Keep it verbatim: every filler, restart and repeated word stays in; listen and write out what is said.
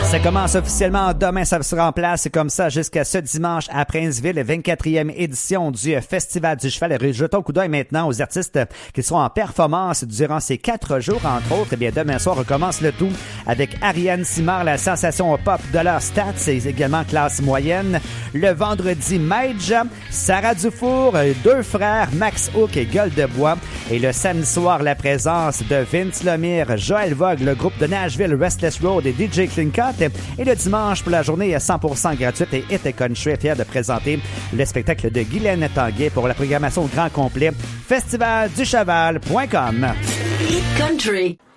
Ça commence officiellement demain, ça sera en place comme ça jusqu'à ce dimanche à Princeville, vingt-quatrième édition du Festival du Cheval. Et jetons un coup d'œil maintenant aux artistes qui seront en performance durant ces quatre jours, entre autres. Eh bien, demain soir, on recommence le tout avec Ariane Simard, la sensation pop de leur stats, c'est également classe moyenne. Le vendredi, Maïdj, Sarah Dufour, deux frères, Max Hook et Gueule de Bois. Et le samedi soir, la présence de Vince Lemire, Joël Vogue, le groupe de Nashville, Restless Road et D J Clean Cut. Et le dimanche, pour la journée cent pour cent gratuite, et Hit Country est fier de présenter le spectacle de Guylaine Tanguay pour la programmation au grand complet. festival du cheval point com. Hit Country.